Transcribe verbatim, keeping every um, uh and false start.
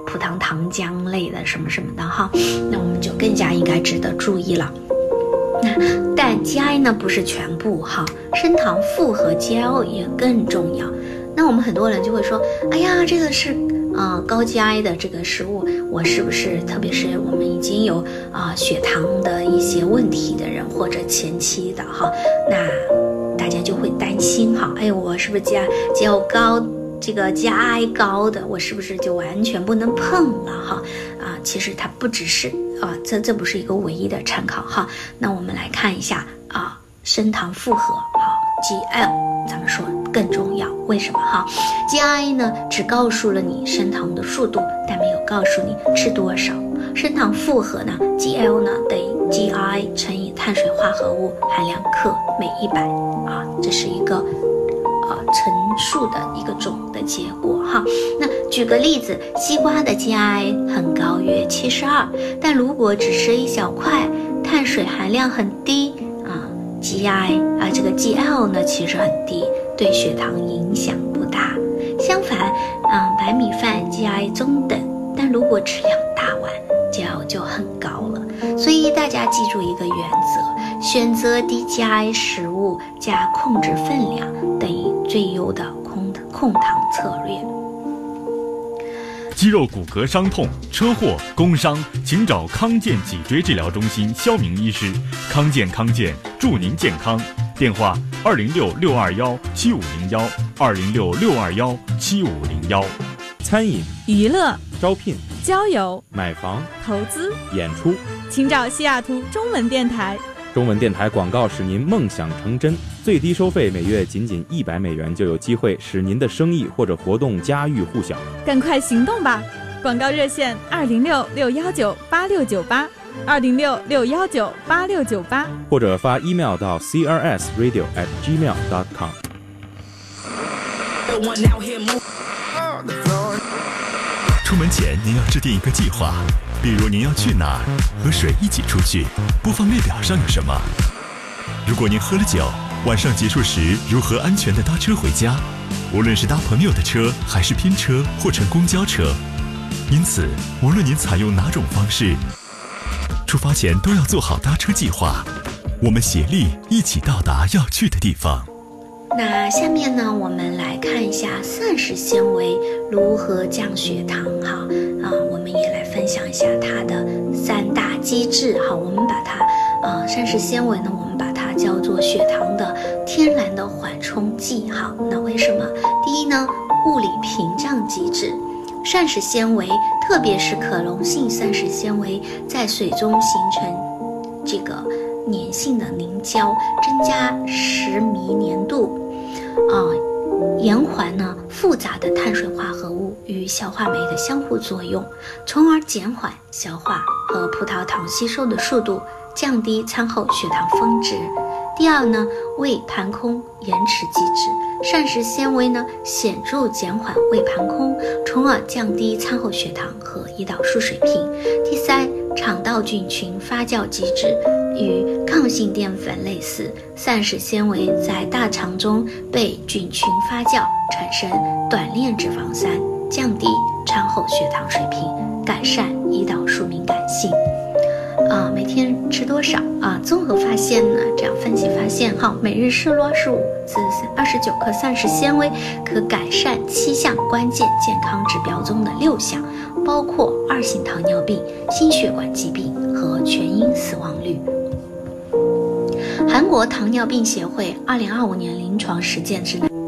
葡萄糖浆类的什么什么的哈，那我们就更加应该值得注意了。那但 G I 呢不是全部哈，升糖复合 G I O 也更重要。那我们很多人就会说，哎呀，这个是呃高 G I 的这个食物，我是不是特别是我们已经有啊、呃、血糖的一些问题的人或者前期的哈，那大家就会担心哈，哎，我是不是 G I G I 高？这个 G I 高的，我是不是就完全不能碰了哈？啊，其实它不只是啊，这这不是一个唯一的参考哈。那我们来看一下啊，升糖复合哈 ，G L 咱们说更重要，为什么哈 ？G I 呢只告诉了你升糖的速度，但没有告诉你吃多少。升糖复合呢 ，G L 呢等于 G I 乘以碳水化合物含量克每一百啊，这是一个。呃，陈述的一个总的结果哈。那举个例子，西瓜的 G I 很高，约七十二，但如果只吃一小块，碳水含量很低啊 ，G I 啊这个 G L 呢其实很低，对血糖影响不大。相反啊，白米饭 G I 中等，但如果吃两大碗 ，G L 就很高了。所以大家记住一个原则：选择低 G I 食物加控制分量等于最优的控控糖策略。 肌肉骨骼伤痛、车祸、工伤，请找康健脊椎治疗中心肖明医师。康健康健，祝您健康。电话：二零六六二幺七五零幺，二零六六二幺七五零幺。 餐饮、 娱乐、 招聘、 交友、 买房、 投资、 演出， 请找西雅图中文电台。 中文电台广告使您梦想成真，最低收费每月仅仅一百美元，就有机会使您的生意或者活动家喻户晓。 赶快行动吧！广告热线二零六六幺九八六九八，二零六六幺九八六九八， 或者发 email 到 c r s radio at gmail dot com。 出门前您要制定一个计划，比如您要去哪儿，和谁一起出去，播放列表上有什么。如果您喝了酒，晚上结束时如何安全地搭车回家，无论是搭朋友的车还是拼车或乘公交车。因此无论您采用哪种方式，出发前都要做好搭车计划，我们协力一起到达要去的地方。 那下面呢，我们来看一下膳食纤维如何降血糖哈啊，我们也来分享一下它的三大机制哈。我们把它啊膳食纤维呢，我们把它叫做血糖的天然的缓冲剂哈。那为什么？第一呢，物理屏障机制，膳食纤维特别是可溶性膳食纤维在水中形成这个粘性的凝胶，增加食糜粘度啊、呃，延缓呢复杂的碳水化合物与消化酶的相互作用，从而减缓消化和葡萄糖吸收的速度，降低餐后血糖峰值。第二呢，胃盘空延迟机制，膳食纤维呢显著减缓胃盘空，从而降低餐后血糖和胰岛素水平。第三，肠道菌群发酵机制，与抗性淀粉类似，膳食纤维在大肠中被菌群发酵，产生短链脂肪酸，降低餐后血糖水平，改善胰岛素敏感性。啊，每天吃多少啊？综合发现呢，这样分析发现哈，每日摄入二十五至二十九克膳食纤维，可改善七项关键健康指标中的六项，包括二型糖尿病、心血管疾病和全因死亡率。韩国糖尿病协会二零二五年临床实践指南